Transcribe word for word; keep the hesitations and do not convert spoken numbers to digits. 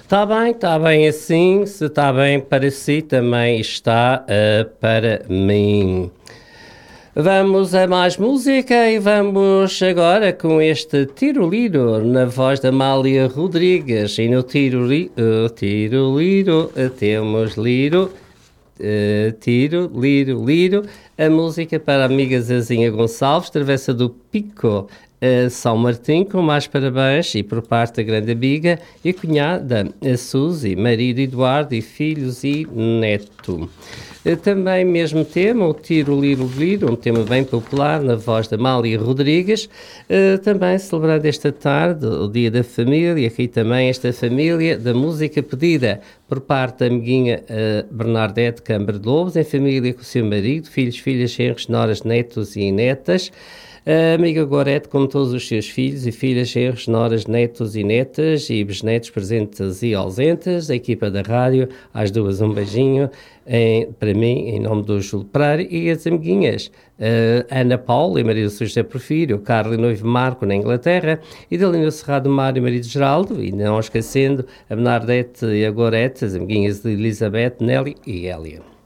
Está bem, está bem assim. Se está bem para si, também está uh, para mim. Vamos a mais música e vamos agora com este Tiroliro na voz da Amália Rodrigues. E no Tiroliro, uh, Tiroliro uh, temos Liro, uh, Tiro, Liro, Liro, a música para a amiga Zezinha Gonçalves, Travessa do Pico, Uh, São Martim, com mais parabéns e por parte da grande amiga e cunhada, a Suzy, marido Eduardo e filhos e neto. Uh, também mesmo tema, o Tiro Liro Liro, um tema bem popular na voz da Amália Rodrigues, uh, também celebrando esta tarde o Dia da Família, aqui também esta família da música pedida por parte da amiguinha uh, Bernadette Câmara de Lobos, em família com o seu marido, filhos, filhas, genros, noras, netos e netas. A amiga Gorete, com todos os seus filhos e filhas, genros, noras, netos e netas e bisnetos presentes e ausentes, a equipa da rádio, às duas um beijinho, em, para mim, em nome do Júlio Pereira e as amiguinhas, uh, Ana Paula e marido José Porfírio, Carlos e noivo Marco na Inglaterra, e Dalina Cerrado Mário e marido Geraldo, e não esquecendo a Bernadette e a Gorete, as amiguinhas de Elizabeth, Nelly e Hélia.